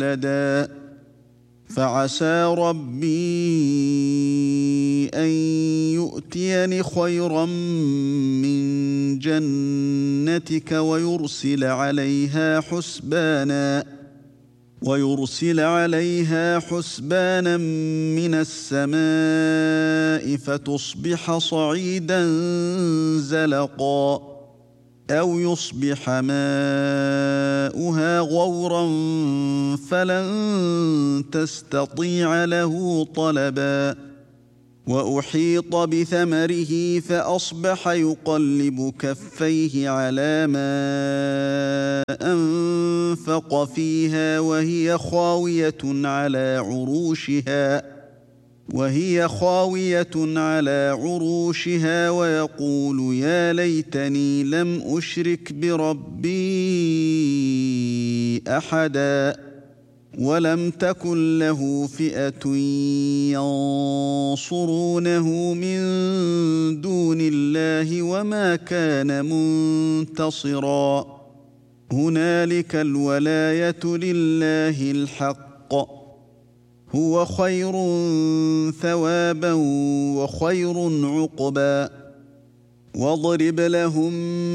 ولدا فعسى ربي أن يؤتيني خيرا من جنتك ويرسل عليها حسبانا من السماء فتصبح صعيدا زلقا أو يصبح ماؤها غورا فلن تستطيع له طلبا وأحيط بثمره فأصبح يقلب كفيه على ما أنفق فيها وهي خاوية على عروشها ويقول يا ليتني لم أشرك بربي أحدا ولم تكن له فئة ينصرونه من دون الله وما كان منتصرا هنالك الولاية لله الحق هو خير ثوابا وخير عقبا واضرب لهم